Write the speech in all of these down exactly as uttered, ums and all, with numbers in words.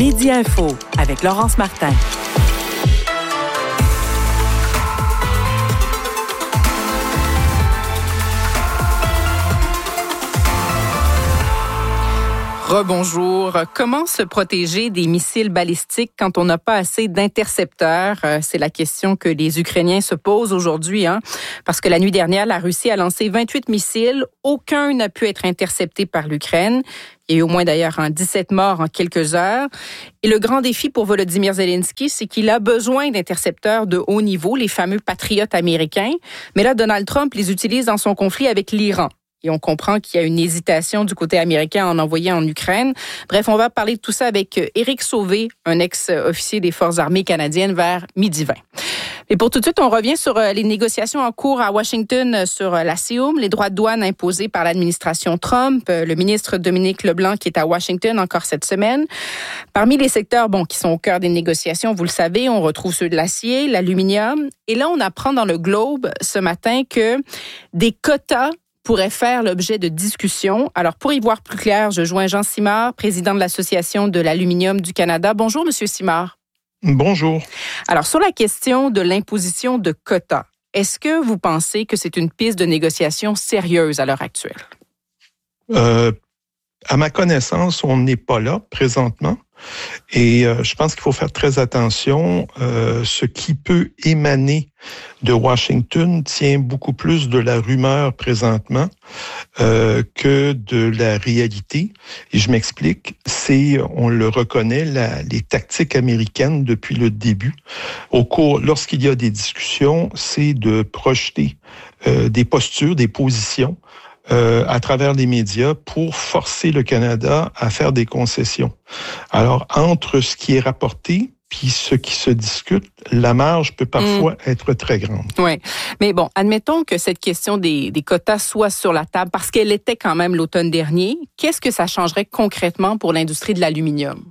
Midi Info avec Laurence Martin. Rebonjour. Comment se protéger des missiles balistiques quand on n'a pas assez d'intercepteurs? C'est la question que les Ukrainiens se posent aujourd'hui, hein? Parce que la nuit dernière, la Russie a lancé vingt-huit missiles. Aucun n'a pu être intercepté par l'Ukraine. Il y a eu au moins d'ailleurs un dix-sept morts en quelques heures. Et le grand défi pour Volodymyr Zelensky, c'est qu'il a besoin d'intercepteurs de haut niveau, les fameux patriotes américains. Mais là, Donald Trump les utilise dans son conflit avec l'Iran. Et on comprend qu'il y a une hésitation du côté américain à en envoyer en Ukraine. Bref, on va parler de tout ça avec Éric Sauvé, un ex-officier des Forces armées canadiennes, vers midi vingt. Et pour tout de suite, on revient sur les négociations en cours à Washington sur la C I U M, les droits de douane imposés par l'administration Trump, le ministre Dominique Leblanc qui est à Washington encore cette semaine. Parmi les secteurs bon, qui sont au cœur des négociations, vous le savez, on retrouve ceux de l'acier, l'aluminium. Et là, on apprend dans le Globe ce matin que des quotas pourrait faire l'objet de discussions. Alors, pour y voir plus clair, je joins Jean Simard, président de l'Association de l'aluminium du Canada. Bonjour, Monsieur Simard. Bonjour. Alors, sur la question de l'imposition de quotas, est-ce que vous pensez que c'est une piste de négociation sérieuse à l'heure actuelle? Euh, à ma connaissance, on n'est pas là présentement. Et euh, je pense qu'il faut faire très attention. Euh, ce qui peut émaner de Washington tient beaucoup plus de la rumeur présentement euh, que de la réalité. Et je m'explique, c'est, on le reconnaît, la, les tactiques américaines depuis le début. Au cours, lorsqu'il y a des discussions, c'est de projeter euh, des postures, des positions Euh, à travers les médias pour forcer le Canada à faire des concessions. Alors, entre ce qui est rapporté puis ce qui se discute, la marge peut parfois mmh. être très grande. Oui, mais bon, admettons que cette question des, des quotas soit sur la table parce qu'elle était quand même l'automne dernier. Qu'est-ce que ça changerait concrètement pour l'industrie de l'aluminium?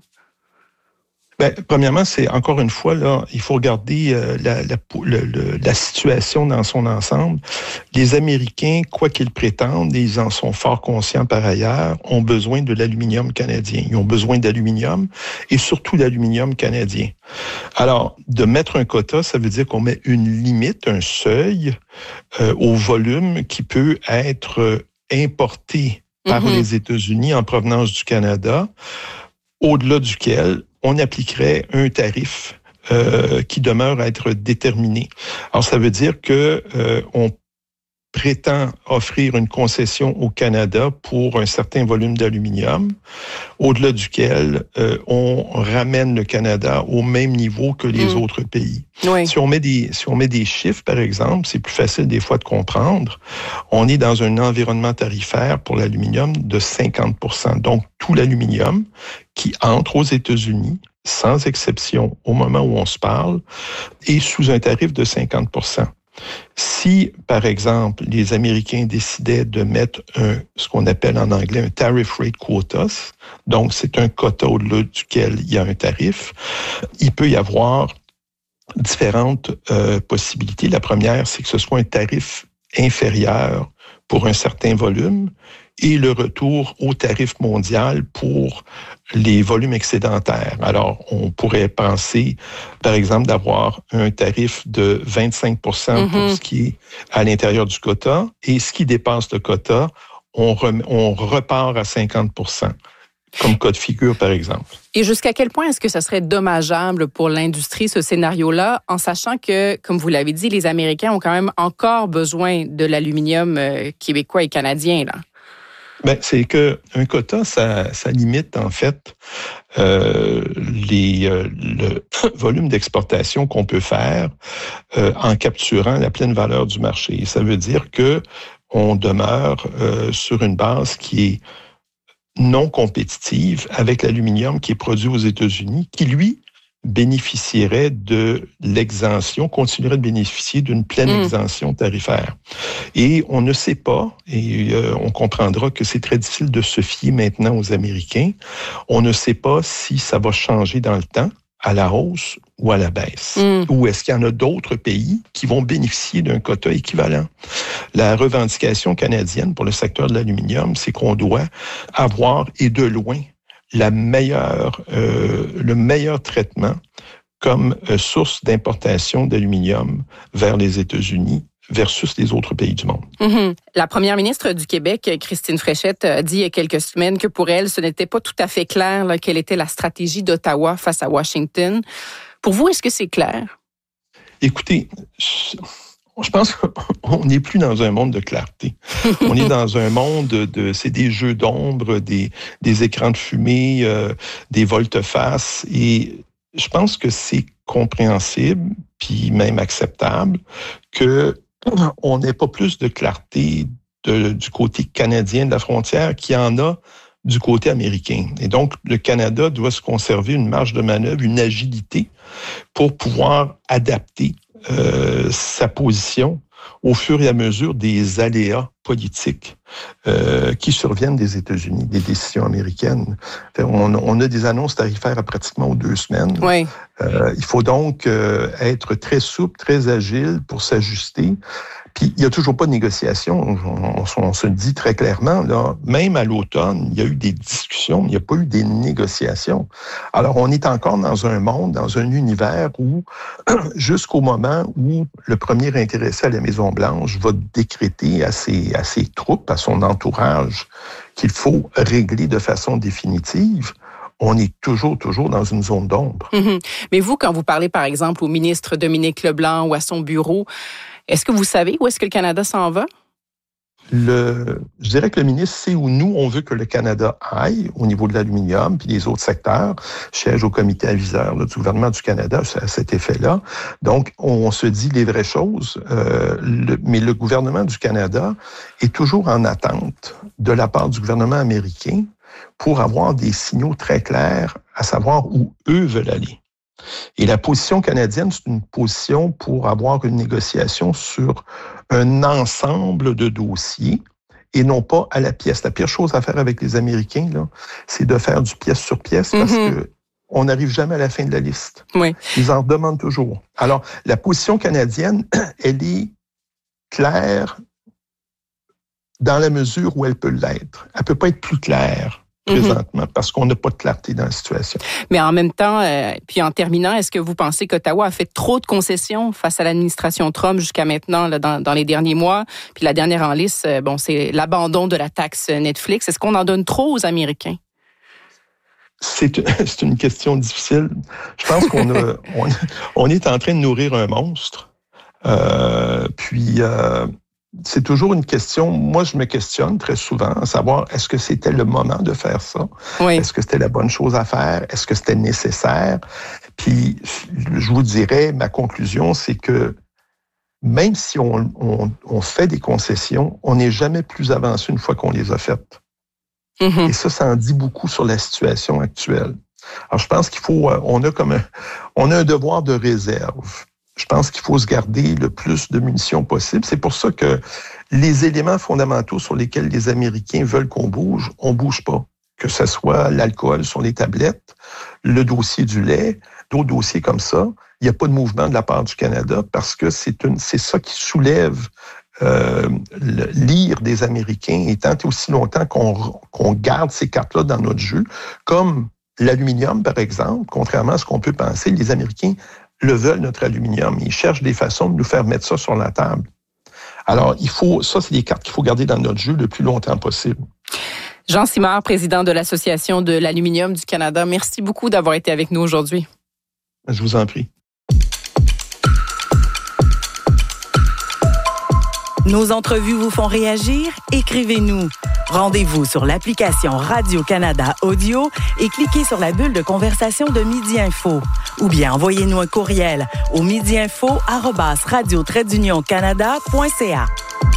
Ben, premièrement, c'est encore une fois, là, il faut regarder euh, la, la, le, le, la situation dans son ensemble. Les Américains, quoi qu'ils prétendent, et ils en sont fort conscients par ailleurs, ont besoin de l'aluminium canadien. Ils ont besoin d'aluminium et surtout d'aluminium canadien. Alors, de mettre un quota, ça veut dire qu'on met une limite, un seuil euh, au volume qui peut être importé par mm-hmm. les États-Unis en provenance du Canada, au-delà duquel on appliquerait un tarif euh, qui demeure à être déterminé. Alors, ça veut dire que euh, on prétend offrir une concession au Canada pour un certain volume d'aluminium, au-delà duquel euh, on ramène le Canada au même niveau que les mmh. autres pays. Oui. Si on met des, si on met des chiffres, par exemple, c'est plus facile des fois de comprendre. On est dans un environnement tarifaire pour l'aluminium de cinquante pour cent. Donc, tout l'aluminium qui entre aux États-Unis, sans exception, au moment où on se parle, est sous un tarif de cinquante pour cent. Si, par exemple, les Américains décidaient de mettre un, ce qu'on appelle en anglais un tariff rate quotas, donc c'est un quota au-delà duquel il y a un tarif, il peut y avoir différentes euh, possibilités. La première, c'est que ce soit un tarif inférieur pour un certain volume et le retour au tarif mondial pour les volumes excédentaires. Alors, on pourrait penser, par exemple, d'avoir un tarif de vingt-cinq pour cent mm-hmm. pour ce qui est à l'intérieur du quota, et ce qui dépasse le quota, on, rem- on repart à cinquante pour cent, comme cas de figure, par exemple. Et jusqu'à quel point est-ce que ça serait dommageable pour l'industrie, ce scénario-là, en sachant que, comme vous l'avez dit, les Américains ont quand même encore besoin de l'aluminium euh, québécois et canadien, là? Ben, c'est que un quota, ça, ça limite en fait euh, les, euh, le volume d'exportation qu'on peut faire euh, en capturant la pleine valeur du marché. Ça veut dire que on demeure euh, sur une base qui est non compétitive avec l'aluminium qui est produit aux États-Unis, qui lui bénéficierait de l'exemption, continuerait de bénéficier d'une pleine mmh. exemption tarifaire. Et on ne sait pas, et euh, on comprendra que c'est très difficile de se fier maintenant aux Américains, on ne sait pas si ça va changer dans le temps, à la hausse ou à la baisse. Mmh. Ou est-ce qu'il y en a d'autres pays qui vont bénéficier d'un quota équivalent? La revendication canadienne pour le secteur de l'aluminium, c'est qu'on doit avoir, et de loin, la meilleure, euh, le meilleur traitement comme euh, source d'importation d'aluminium vers les États-Unis versus les autres pays du monde. Mm-hmm. La première ministre du Québec, Christine Fréchette, a dit il y a quelques semaines que pour elle, ce n'était pas tout à fait clair là, quelle était la stratégie d'Ottawa face à Washington. Pour vous, est-ce que c'est clair? Écoutez, je pense qu'on n'est plus dans un monde de clarté. On est dans un monde de... C'est des jeux d'ombre, des, des écrans de fumée, euh, des volte-face. Et je pense que c'est compréhensible, puis même acceptable, que on n'ait pas plus de clarté de, du côté canadien de la frontière qu'il y en a du côté américain. Et donc, le Canada doit se conserver une marge de manœuvre, une agilité pour pouvoir adapter euh, sa position au fur et à mesure des aléas politiques euh, qui surviennent des États-Unis, des décisions américaines. On, on a des annonces tarifaires à pratiquement aux deux semaines. Oui. Euh, il faut donc euh, être très souple, très agile pour s'ajuster. Puis, il n'y a toujours pas de négociation. On, on, on se le dit très clairement, là, même à l'automne, il y a eu des discussions, mais il n'y a pas eu des négociations. Alors, on est encore dans un monde, dans un univers où, jusqu'au moment où le premier intéressé à la Maison-Blanche va décréter à ses, à ses troupes, à son entourage, qu'il faut régler de façon définitive, on est toujours, toujours dans une zone d'ombre. Mm-hmm. Mais vous, quand vous parlez, par exemple, au ministre Dominique Leblanc ou à son bureau, est-ce que vous savez où est-ce que le Canada s'en va? Le, je dirais que le ministre sait où nous, on veut que le Canada aille au niveau de l'aluminium puis les autres secteurs. Siège au comité aviseur là, du gouvernement du Canada à cet effet-là. Donc, on se dit les vraies choses. Euh, le, mais le gouvernement du Canada est toujours en attente de la part du gouvernement américain pour avoir des signaux très clairs à savoir où eux veulent aller. Et la position canadienne, c'est une position pour avoir une négociation sur un ensemble de dossiers et non pas à la pièce. La pire chose à faire avec les Américains, là, c'est de faire du pièce sur pièce parce mm-hmm. que on n'arrive jamais à la fin de la liste. Oui. Ils en demandent toujours. Alors, la position canadienne, elle est claire dans la mesure où elle peut l'être. Elle peut pas être plus claire présentement, mm-hmm. parce qu'on n'a pas de clarté dans la situation. Mais en même temps, euh, puis en terminant, est-ce que vous pensez qu'Ottawa a fait trop de concessions face à l'administration Trump jusqu'à maintenant, là, dans, dans les derniers mois? Puis la dernière en liste, euh, bon, c'est l'abandon de la taxe Netflix. Est-ce qu'on en donne trop aux Américains? C'est, c'est une question difficile. Je pense qu'on a, on, on est en train de nourrir un monstre. Euh, puis... Euh, C'est toujours une question, moi je me questionne très souvent, à savoir est-ce que c'était le moment de faire ça? Oui. Est-ce que c'était la bonne chose à faire? Est-ce que c'était nécessaire? Puis je vous dirais, ma conclusion, c'est que même si on, on, on fait des concessions, on n'est jamais plus avancé une fois qu'on les a faites. Mm-hmm. Et ça, ça en dit beaucoup sur la situation actuelle. Alors je pense qu'il faut, on a comme un, on a un devoir de réserve. Je pense qu'il faut se garder le plus de munitions possible. C'est pour ça que les éléments fondamentaux sur lesquels les Américains veulent qu'on bouge, on bouge pas. Que ce soit l'alcool sur les tablettes, le dossier du lait, d'autres dossiers comme ça, il n'y a pas de mouvement de la part du Canada parce que c'est une, c'est ça qui soulève euh, l'ire des Américains. Et tant et aussi longtemps qu'on, qu'on garde ces cartes-là dans notre jeu, comme l'aluminium, par exemple, contrairement à ce qu'on peut penser, les Américains le veulent, notre aluminium. Ils cherchent des façons de nous faire mettre ça sur la table. Alors, il faut, ça, c'est des cartes qu'il faut garder dans notre jeu le plus longtemps possible. Jean Simard, président de l'Association de l'aluminium du Canada, merci beaucoup d'avoir été avec nous aujourd'hui. Je vous en prie. Nos entrevues vous font réagir? Écrivez-nous. Rendez-vous sur l'application Radio-Canada Audio et cliquez sur la bulle de conversation de Midi Info. Ou bien envoyez-nous un courriel au midiinfo arobase radio trait d'union canada point c a.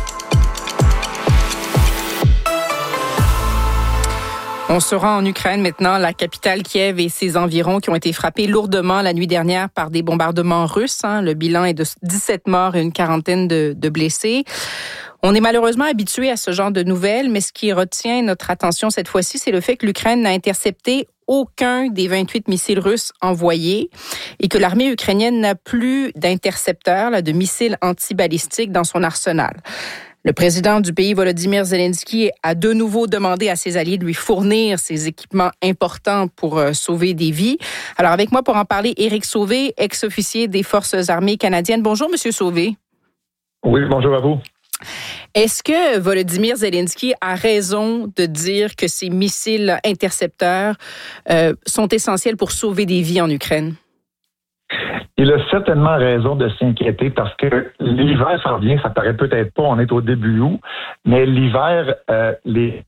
On se rend en Ukraine maintenant, la capitale Kiev et ses environs qui ont été frappés lourdement la nuit dernière par des bombardements russes. Hein. Le bilan est de dix-sept morts et une quarantaine de, de blessés. On est malheureusement habitué à ce genre de nouvelles, mais ce qui retient notre attention cette fois-ci, c'est le fait que l'Ukraine n'a intercepté aucun des vingt-huit missiles russes envoyés et que l'armée ukrainienne n'a plus d'intercepteurs, là, de missiles antibalistiques dans son arsenal. Le président du pays, Volodymyr Zelensky, a de nouveau demandé à ses alliés de lui fournir ces équipements importants pour euh, sauver des vies. Alors, avec moi pour en parler, Éric Sauvé, ex-officier des Forces armées canadiennes. Bonjour, Monsieur Sauvé. Oui, bonjour à vous. Est-ce que Volodymyr Zelensky a raison de dire que ces missiles intercepteurs euh, sont essentiels pour sauver des vies en Ukraine? Il a certainement raison de s'inquiéter parce que l'hiver s'en vient, ça paraît peut-être pas, on est au début août, mais l'hiver, euh, les...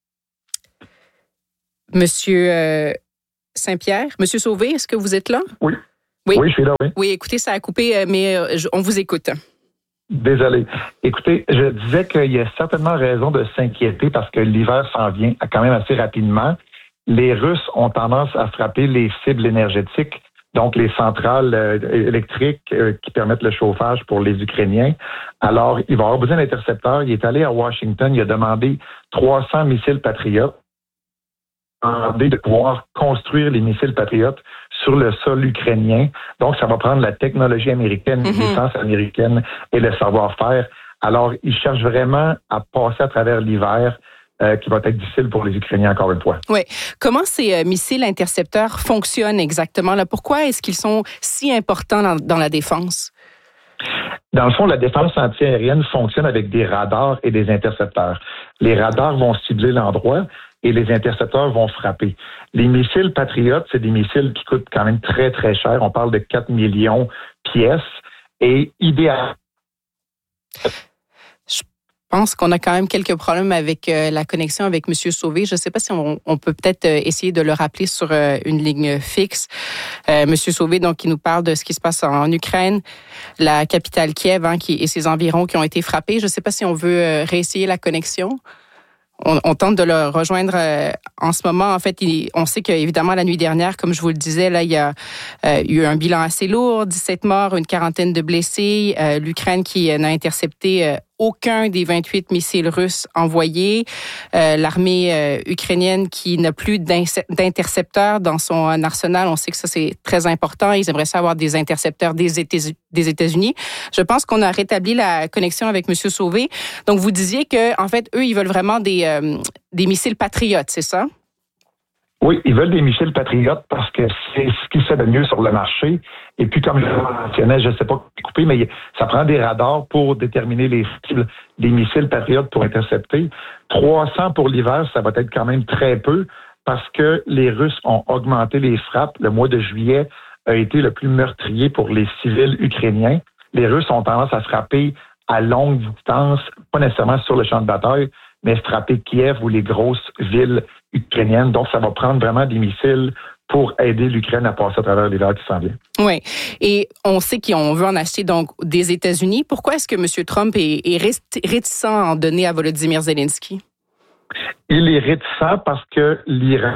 Monsieur euh, Saint-Pierre, Monsieur Sauvé, est-ce que vous êtes là? Oui. Oui, oui je suis là, oui. Oui, écoutez, ça a coupé, mais je, on vous écoute. Désolé. Écoutez, je disais qu'il y a certainement raison de s'inquiéter parce que l'hiver s'en vient quand même assez rapidement. Les Russes ont tendance à frapper les cibles énergétiques, donc les centrales euh, électriques euh, qui permettent le chauffage pour les Ukrainiens. Alors, il va avoir besoin d'intercepteurs. Il est allé à Washington, il a demandé trois cents missiles Patriot, demandé de pouvoir construire les missiles Patriot sur le sol ukrainien. Donc, ça va prendre la technologie américaine, mm-hmm. les licences américaines et le savoir-faire. Alors, il cherche vraiment à passer à travers l'hiver euh, qui va être difficile pour les Ukrainiens, encore une fois. Oui. Comment ces euh, missiles intercepteurs fonctionnent exactement? Là? Pourquoi est-ce qu'ils sont si importants dans, dans la défense? Dans le fond, la défense antiaérienne fonctionne avec des radars et des intercepteurs. Les radars vont cibler l'endroit et les intercepteurs vont frapper. Les missiles Patriot, c'est des missiles qui coûtent quand même très, très cher. On parle de quatre millions de pièces et idéal. Je pense qu'on a quand même quelques problèmes avec euh, la connexion avec M. Sauvé. Je ne sais pas si on, on peut peut-être euh, essayer de le rappeler sur euh, une ligne fixe. Euh, M. Sauvé, donc, qui nous parle de ce qui se passe en, en Ukraine, la capitale Kiev hein, qui, et ses environs qui ont été frappés. Je ne sais pas si on veut euh, réessayer la connexion. On, on tente de le rejoindre euh, en ce moment. En fait, il, on sait qu'évidemment, la nuit dernière, comme je vous le disais, là, il y a euh, eu un bilan assez lourd, dix-sept morts, une quarantaine de blessés. Euh, L'Ukraine qui n'a intercepté euh, aucun des vingt-huit missiles russes envoyés. Euh, L'armée euh, ukrainienne qui n'a plus d'intercepteurs dans son arsenal. On sait que ça, c'est très important. Ils aimeraient ça avoir des intercepteurs des États-Unis. Je pense qu'on a rétabli la connexion avec M. Sauvé. Donc, vous disiez que, en fait, eux, ils veulent vraiment des, euh, des missiles patriotes, c'est ça? Oui, ils veulent des missiles patriotes parce que c'est ce qui se fait de mieux sur le marché. Et puis, comme je le mentionnais, je ne sais pas couper, mais ça prend des radars pour déterminer les cibles des missiles patriotes pour intercepter. trois cents pour l'hiver, ça va être quand même très peu parce que les Russes ont augmenté les frappes. Le mois de juillet a été le plus meurtrier pour les civils ukrainiens. Les Russes ont tendance à frapper à longue distance, pas nécessairement sur le champ de bataille, mais frapper Kiev ou les grosses villes ukrainiennes. Donc, ça va prendre vraiment des missiles pour aider l'Ukraine à passer à travers l'hiver qui s'en vient. Oui. Et on sait qu'on veut en acheter donc des États-Unis. Pourquoi est-ce que M. Trump est, est réticent à en donner à Volodymyr Zelensky? Il est réticent parce que l'Iran...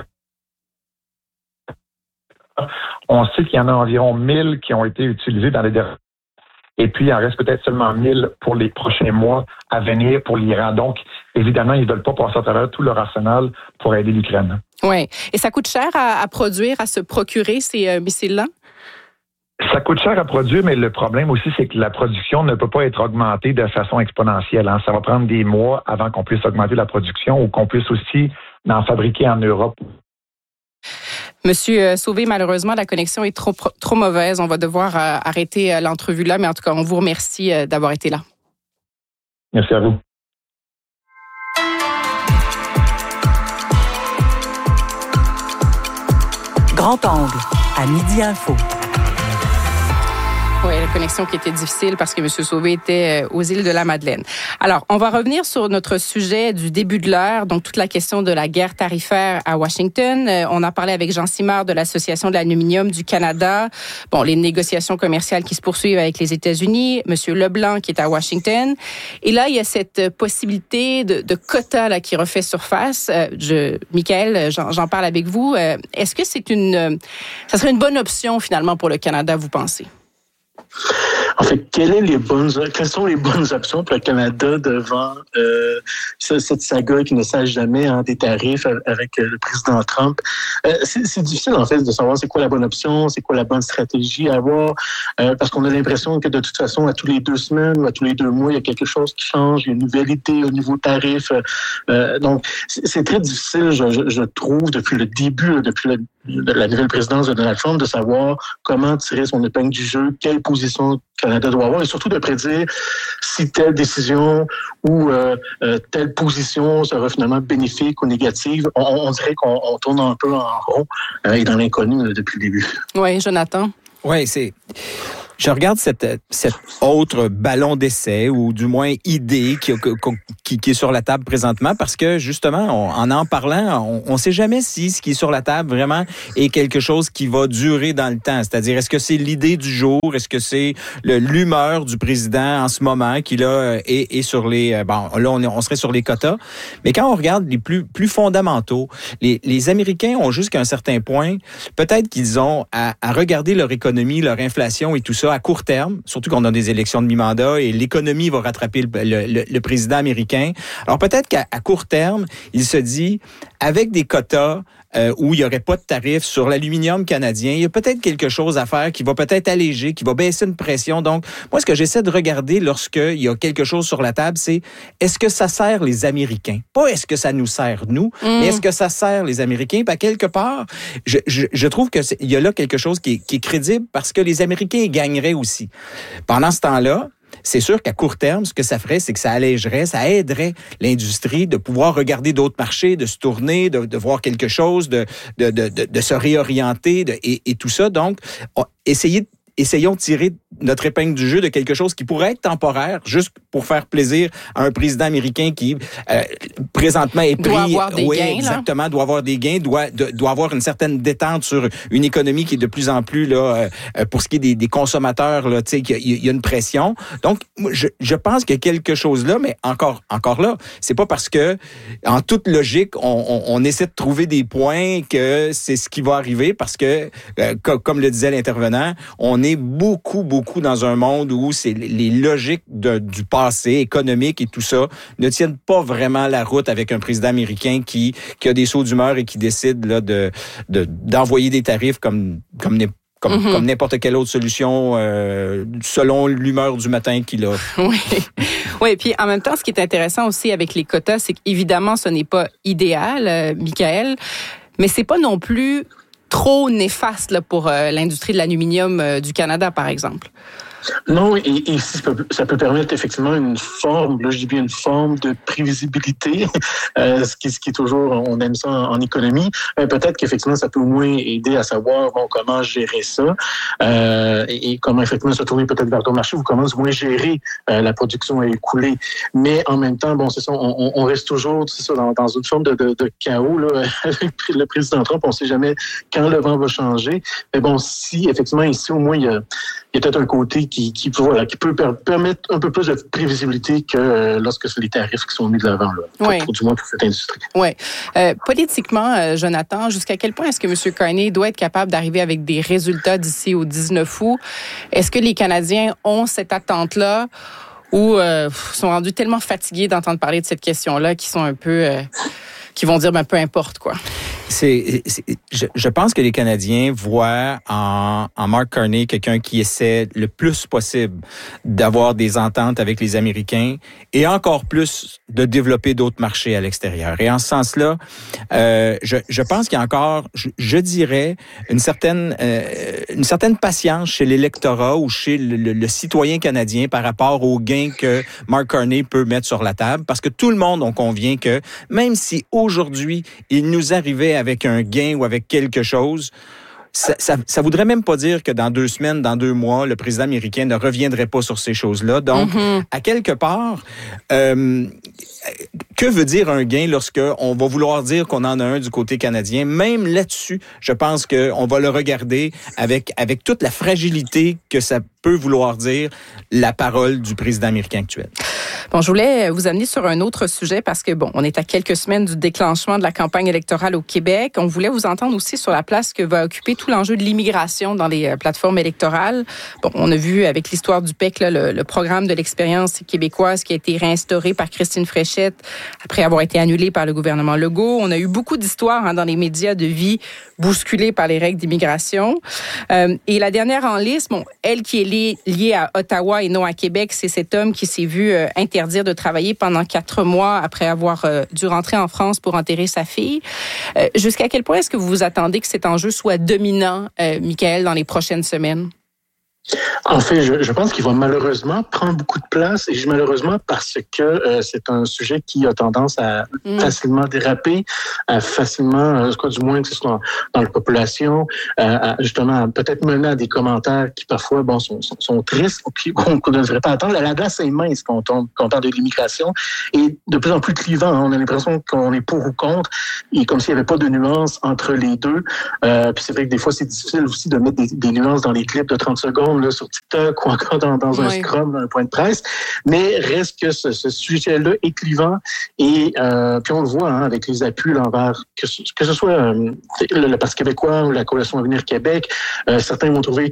On sait qu'il y en a environ mille qui ont été utilisés dans les derniers... Et puis, il en reste peut-être seulement mille pour les prochains mois à venir pour l'Iran. Donc, évidemment, ils ne veulent pas passer à travers tout leur arsenal pour aider l'Ukraine. Oui. Et ça coûte cher à, à produire, à se procurer ces euh, missiles-là? Ça coûte cher à produire, mais le problème aussi, c'est que la production ne peut pas être augmentée de façon exponentielle. Hein. Ça va prendre des mois avant qu'on puisse augmenter la production ou qu'on puisse aussi en fabriquer en Europe. Monsieur Sauvé, malheureusement, la connexion est trop, trop mauvaise. On va devoir euh, arrêter euh, l'entrevue là, mais en tout cas, on vous remercie euh, d'avoir été là. Merci à vous. Grand Angle, à Midi Info. Oui, la connexion qui était difficile parce que M. Sauvé était aux îles de la Madeleine. Alors, on va revenir sur notre sujet du début de l'heure, donc toute la question de la guerre tarifaire à Washington. On a parlé avec Jean Simard de l'Association de l'aluminium du Canada. Bon, les négociations commerciales qui se poursuivent avec les États-Unis. M. Leblanc qui est à Washington. Et là, il y a cette possibilité de, de quota là, qui refait surface. Je, Michael, j'en, j'en parle avec vous. Est-ce que c'est une, ça serait une bonne option finalement pour le Canada, vous pensez? En fait, quelles, est les bonnes, quelles sont les bonnes options pour le Canada devant euh, cette saga qui ne cesse jamais hein, des tarifs avec le président Trump? Euh, c'est, c'est difficile, en fait, de savoir c'est quoi la bonne option, c'est quoi la bonne stratégie à avoir, euh, parce qu'on a l'impression que de toute façon, à tous les deux semaines ou à tous les deux mois, il y a quelque chose qui change, il y a une nouvelle idée au niveau tarif. Euh, donc, c'est, c'est très difficile, je, je, je trouve, depuis le début, depuis le, la nouvelle présidence de Donald Trump, de savoir comment tirer son épingle du jeu, quelle position le Canada doit avoir, et surtout de prédire si telle décision ou euh, euh, telle position sera finalement bénéfique ou négative. On, on dirait qu'on on tourne un peu en rond euh, et dans l'inconnu là, depuis le début. Oui, Jonathan. Oui, c'est... Je regarde cette, cette autre ballon d'essai, ou du moins idée qui, qui, qui est sur la table présentement, parce que justement, on, en en parlant, on ne sait jamais si ce qui est sur la table vraiment est quelque chose qui va durer dans le temps. C'est-à-dire, est-ce que c'est l'idée du jour? Est-ce que c'est le, l'humeur du président en ce moment qui là est, est sur les... Bon, là, on, est, on serait sur les quotas. Mais quand on regarde les plus, plus fondamentaux, les, les Américains ont jusqu'à un certain point, peut-être qu'ils ont à, à regarder leur économie, leur inflation et tout ça à court terme, surtout qu'on a des élections de mi-mandat et l'économie va rattraper le, le, le président américain. Alors peut-être qu'à à court terme, il se dit, avec des quotas euh, où il n'y aurait pas de tarifs sur l'aluminium canadien, il y a peut-être quelque chose à faire qui va peut-être alléger, qui va baisser une pression. Donc, moi, ce que j'essaie de regarder lorsqu'il y a quelque chose sur la table, c'est est-ce que ça sert les Américains? Pas est-ce que ça nous sert, nous, mmh. mais est-ce que ça sert les Américains? Puis à quelque part, je, je, je trouve qu'il y a là quelque chose qui est, qui est crédible parce que les Américains gagneraient aussi. Pendant ce temps-là, c'est sûr qu'à court terme, ce que ça ferait, c'est que ça allégerait, ça aiderait l'industrie de pouvoir regarder d'autres marchés, de se tourner, de, de voir quelque chose, de, de, de, de, de se réorienter de, et, et tout ça. Donc, essayer essayons de tirer notre épingle du jeu de quelque chose qui pourrait être temporaire, juste pour faire plaisir à un président américain qui, euh, présentement, est pris... Doit avoir des oui, gains, exactement, là. doit avoir des gains, doit, de, doit avoir une certaine détente sur une économie qui est de plus en plus, là, euh, pour ce qui est des, des consommateurs, là, tu sais, qu'il y a une pression. Donc, je, je pense qu'il y a quelque chose là, mais encore, encore là, c'est pas parce que, en toute logique, on, on, on essaie de trouver des points que c'est ce qui va arriver, parce que, euh, comme, comme le disait l'intervenant, on est beaucoup, beaucoup dans un monde où c'est les logiques de, du passé économique et tout ça ne tiennent pas vraiment la route avec un président américain qui, qui a des sauts d'humeur et qui décide là, de, de, d'envoyer des tarifs comme, comme, comme, mm-hmm. comme n'importe quelle autre solution euh, selon l'humeur du matin qu'il a. Oui. Oui, puis en même temps, ce qui est intéressant aussi avec les quotas, c'est qu'évidemment, ce n'est pas idéal, euh, Michaël, mais c'est pas non plus trop néfaste là, pour euh, l'industrie de l'aluminium euh, du Canada, par exemple. Non, et, et ça, peut, ça peut permettre effectivement une forme, là je dis bien une forme de prévisibilité, euh, ce, qui, ce qui est toujours, on aime ça en, en économie. Euh, peut-être qu'effectivement ça peut au moins aider à savoir bon, comment gérer ça euh, et, et comment effectivement se tourner peut-être vers d'autres marchés ou comment au moins gérer euh, la production à écouler. Mais en même temps, bon c'est ça, on, on reste toujours c'est ça, dans, dans une forme de, de, de chaos là, avec le président Trump. On ne sait jamais quand le vent va changer. Mais bon, si effectivement ici au moins il y a, il y a peut-être un côté qui Qui, qui, voilà, qui peut per- permettre un peu plus de prévisibilité que euh, lorsque c'est les tarifs qui sont mis de l'avant, là, oui. pour, pour, du moins pour cette industrie. Oui. Euh, politiquement, euh, Jonathan, jusqu'à quel point est-ce que M. Carney doit être capable d'arriver avec des résultats d'ici au dix-neuf août? Est-ce que les Canadiens ont cette attente-là ou euh, sont rendus tellement fatigués d'entendre parler de cette question-là qu'ils sont un peu... Euh, qui vont dire, ben, peu importe, quoi. C'est, c'est, je, je pense que les Canadiens voient en, en Mark Carney quelqu'un qui essaie le plus possible d'avoir des ententes avec les Américains et encore plus de développer d'autres marchés à l'extérieur. Et en ce sens-là, euh, je, je pense qu'il y a encore, je, je dirais, une certaine, euh, une certaine patience chez l'électorat ou chez le, le, le citoyen canadien par rapport aux gains que Mark Carney peut mettre sur la table, parce que tout le monde, on convient que même si aujourd'hui, il nous arrivait avec un gain ou avec quelque chose, ça, ça, ça voudrait même pas dire que dans deux semaines, dans deux mois, le président américain ne reviendrait pas sur ces choses-là. Donc, mm-hmm. à quelque part, euh, que veut dire un gain lorsque on va vouloir dire qu'on en a un du côté canadien? Même là-dessus, je pense qu'on va le regarder avec, avec toute la fragilité que ça peut vouloir dire la parole du président américain actuel. Bon, je voulais vous amener sur un autre sujet parce que, bon, on est à quelques semaines du déclenchement de la campagne électorale au Québec. On voulait vous entendre aussi sur la place que va occuper tout l'enjeu de l'immigration dans les euh, plateformes électorales. Bon, on a vu avec l'histoire du P E C, là, le, le programme de l'expérience québécoise qui a été réinstauré par Christine Fréchette après avoir été annulé par le gouvernement Legault. On a eu beaucoup d'histoires hein, dans les médias de vie bousculées par les règles d'immigration. Euh, et la dernière en liste, bon, elle qui est liée, liée à Ottawa et non à Québec, c'est cet homme qui s'est vu euh, interdire de travailler pendant quatre mois après avoir euh, dû rentrer en France pour enterrer sa fille. Euh, jusqu'à quel point est-ce que vous vous attendez que cet enjeu soit dominant, euh, Michaël, dans les prochaines semaines? En fait, je, je pense qu'il va malheureusement prendre beaucoup de place, et je dis malheureusement parce que euh, c'est un sujet qui a tendance à mmh. facilement déraper, à facilement, euh, quoi, du moins que ce soit dans, dans la population, euh, à, justement peut-être mener à des commentaires qui parfois bon sont, sont, sont tristes, qu'on, qu'on ne devrait pas attendre. La glace est mince quand on, tombe, quand on parle de l'immigration, et de plus en plus clivant. Hein. On a l'impression qu'on est pour ou contre, et comme s'il n'y avait pas de nuance entre les deux. Euh, puis c'est vrai que des fois c'est difficile aussi de mettre des, des nuances dans les clips de trente secondes. Là, sur TikTok ou encore dans, dans un oui. scrum, dans un point de presse. Mais reste que ce, ce sujet-là est clivant et euh, puis on le voit hein, avec les appuis l'envers, que, que ce soit euh, le, le Parti québécois ou la Coalition Avenir Québec, euh, certains vont trouver